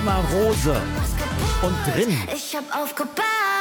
Emma Rose. Und drin. Ich hab aufgebaut.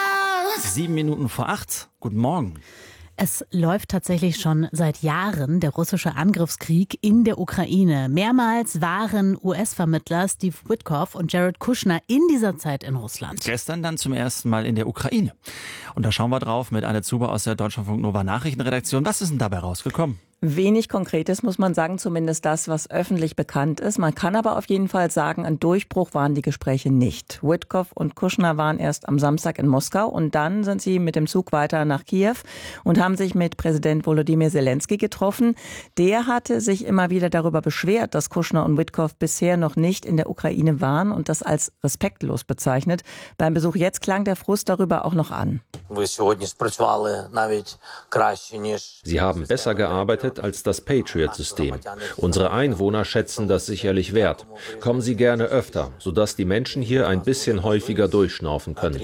7:08. Guten Morgen. Es läuft tatsächlich schon seit Jahren der russische Angriffskrieg in der Ukraine. Mehrmals waren US-Vermittler Steve Witkoff und Jared Kushner in dieser Zeit in Russland. Gestern dann zum ersten Mal in der Ukraine. Und da schauen wir drauf mit Anne Zuber aus der Deutschlandfunk Nova Nachrichtenredaktion. Was ist denn dabei rausgekommen? Wenig Konkretes, muss man sagen, zumindest das, was öffentlich bekannt ist. Man kann aber auf jeden Fall sagen, ein Durchbruch waren die Gespräche nicht. Witkoff und Kushner waren erst am Samstag in Moskau und dann sind sie mit dem Zug weiter nach Kiew und haben sich mit Präsident Volodymyr Zelensky getroffen. Der hatte sich immer wieder darüber beschwert, dass Kushner und Witkoff bisher noch nicht in der Ukraine waren und das als respektlos bezeichnet. Beim Besuch jetzt klang der Frust darüber auch noch an. Sie haben besser gearbeitet als das Patriot-System. Unsere Einwohner schätzen das sicherlich wert. Kommen Sie gerne öfter, sodass die Menschen hier ein bisschen häufiger durchschnaufen können.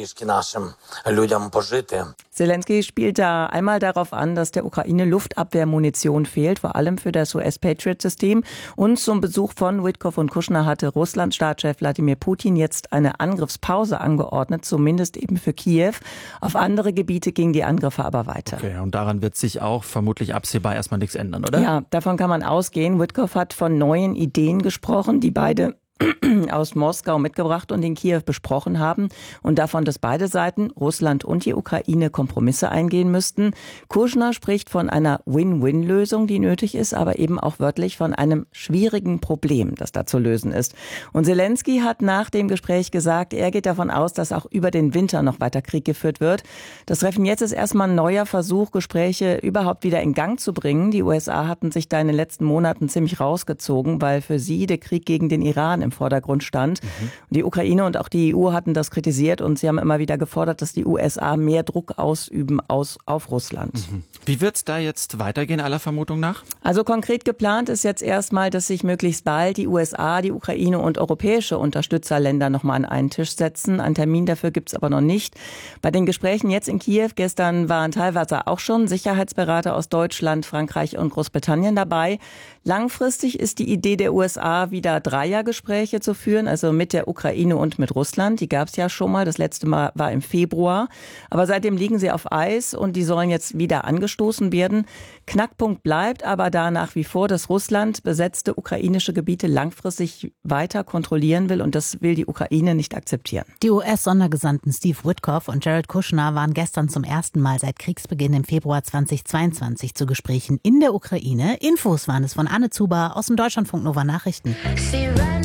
Zelensky spielt da einmal darauf an, dass der Ukraine Luftabwehrmunition fehlt, vor allem für das US-Patriot-System. Und zum Besuch von Witkoff und Kushner hatte Russlands Staatschef Wladimir Putin jetzt eine Angriffspause angeordnet, zumindest eben für Kiew. Auf andere Gebiete gingen die Angriffe aber weiter. Okay, und daran wird sich auch vermutlich absehbar erstmal nichts ändern, oder? Ja, davon kann man ausgehen. Witkoff hat von neuen Ideen gesprochen, die beide aus Moskau mitgebracht und in Kiew besprochen haben und davon, dass beide Seiten, Russland und die Ukraine, Kompromisse eingehen müssten. Kushner spricht von einer Win-Win-Lösung, die nötig ist, aber eben auch wörtlich von einem schwierigen Problem, das da zu lösen ist. Und Zelensky hat nach dem Gespräch gesagt, er geht davon aus, dass auch über den Winter noch weiter Krieg geführt wird. Das Treffen jetzt ist erstmal ein neuer Versuch, Gespräche überhaupt wieder in Gang zu bringen. Die USA hatten sich da in den letzten Monaten ziemlich rausgezogen, weil für sie der Krieg gegen den Iran im Vordergrund stand. Die Ukraine und auch die EU hatten das kritisiert und sie haben immer wieder gefordert, dass die USA mehr Druck ausüben auf Russland. Wie wird es da jetzt weitergehen, aller Vermutung nach? Also konkret geplant ist jetzt erstmal, dass sich möglichst bald die USA, die Ukraine und europäische Unterstützerländer nochmal an einen Tisch setzen. Einen Termin dafür gibt es aber noch nicht. Bei den Gesprächen jetzt in Kiew gestern waren teilweise auch schon Sicherheitsberater aus Deutschland, Frankreich und Großbritannien dabei. Langfristig ist die Idee der USA, wieder Dreiergespräche zu führen, also mit der Ukraine und mit Russland. Die gab es ja schon mal. Das letzte Mal war im Februar. Aber seitdem liegen sie auf Eis und die sollen jetzt wieder angestoßen werden. Knackpunkt bleibt aber da nach wie vor, dass Russland besetzte ukrainische Gebiete langfristig weiter kontrollieren will und das will die Ukraine nicht akzeptieren. Die US-Sondergesandten Steve Witkoff und Jared Kushner waren gestern zum ersten Mal seit Kriegsbeginn im Februar 2022 zu Gesprächen in der Ukraine. Infos waren es von Anne Zuber aus dem Deutschlandfunk Nova Nachrichten.